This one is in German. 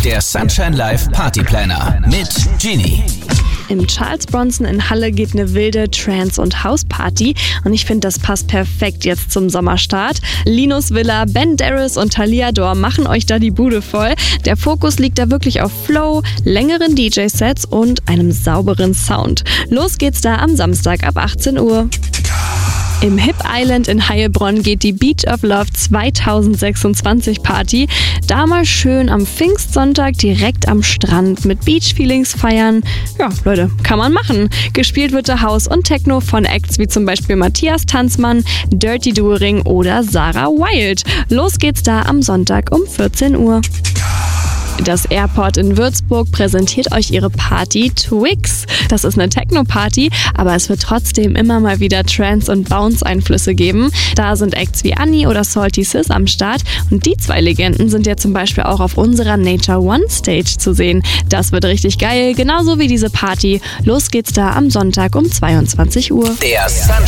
Der Sunshine Live Party Planner mit Genie. Im Charles Bronson in Halle geht eine wilde Trance- und House-Party und ich finde, das passt perfekt jetzt zum Sommerstart. Linus Villa, Ben Darris und Thalia Dor machen euch da die Bude voll. Der Fokus liegt da wirklich auf Flow, längeren DJ-Sets und einem sauberen Sound. Los geht's da am Samstag ab 18 Uhr. Im Hip Island in Heilbronn geht die Beach of Love 2026 Party. Da mal schön am Pfingstsonntag direkt am Strand mit Beach-Feelings feiern. Ja, Leute, kann man machen. Gespielt wird da House und Techno von Acts wie zum Beispiel Matthias Tanzmann, Dirty Doering oder Sarah Wild. Los geht's da am Sonntag um 14 Uhr. Das Airport in Würzburg präsentiert euch ihre Party Twix. Das ist eine Techno-Party, aber es wird trotzdem immer mal wieder Trance- und Bounce-Einflüsse geben. Da sind Acts wie Annie oder Salty Sis am Start und die zwei Legenden sind ja zum Beispiel auch auf unserer Nature One Stage zu sehen. Das wird richtig geil, genauso wie diese Party. Los geht's da am Sonntag um 22 Uhr. Der Sunshine